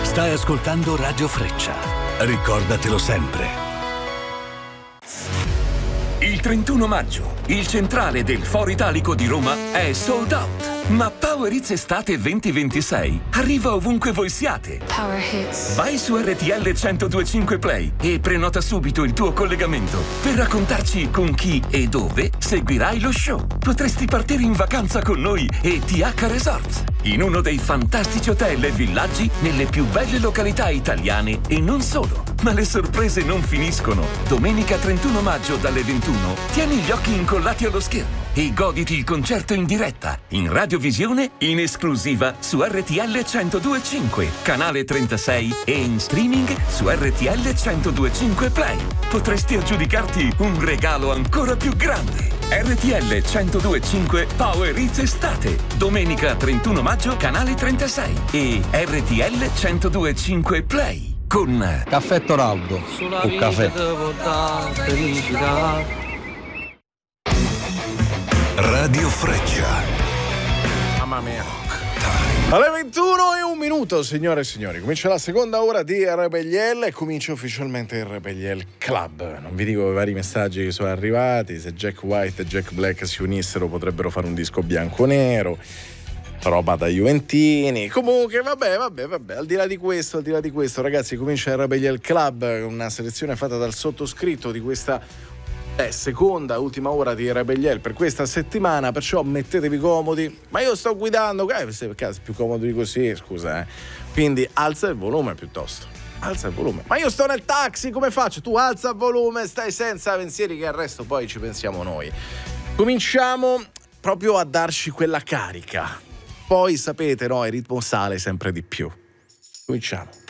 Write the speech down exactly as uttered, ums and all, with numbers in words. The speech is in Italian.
Stai ascoltando Radio Freccia. Ricordatelo sempre. Il trentuno maggio, il centrale del Foro Italico di Roma è sold out. Ma Power Hits Estate venti ventisei arriva ovunque voi siate. Power Hits. Vai su R T L centodue e cinque Play e prenota subito il tuo collegamento per raccontarci con chi e dove seguirai lo show. Potresti partire in vacanza con noi e T H Resorts, in uno dei fantastici hotel e villaggi nelle più belle località italiane e non solo. Ma le sorprese non finiscono. Domenica trentuno maggio dalle ventuno tieni gli occhi incollati allo schermo e goditi il concerto in diretta, in radiovisione, in esclusiva su R T L centodue e cinque, canale trentasei e in streaming su R T L centodue e cinque Play. Potresti aggiudicarti un regalo ancora più grande. R T L centodue e cinque Power Hits Estate, domenica trentuno maggio, canale trentasei e R T L centodue e cinque Play. Con Caffè Toraldo o caffè Radio Freccia. Mamma mia. Alle ventuno e un minuto, signore e signori, comincia la seconda ora di R B L e comincia ufficialmente il R B L Club. Non vi dico i vari messaggi che sono arrivati, se Jack White e Jack Black si unissero potrebbero fare un disco bianco-nero, roba da Juventini. Comunque vabbè vabbè vabbè al di là di questo al di là di questo ragazzi, comincia il R B L Club, una selezione fatta dal sottoscritto di questa eh, seconda ultima ora di R B L per questa settimana, perciò mettetevi comodi. Ma io sto guidando, eh, se è più comodo di così, scusa, eh. Quindi alza il volume piuttosto, alza il volume. Ma io sto nel taxi, come faccio? Tu alza il volume, stai senza pensieri che al resto poi ci pensiamo noi. Cominciamo proprio a darci quella carica. Poi sapete, no, il ritmo sale sempre di più. Cominciamo.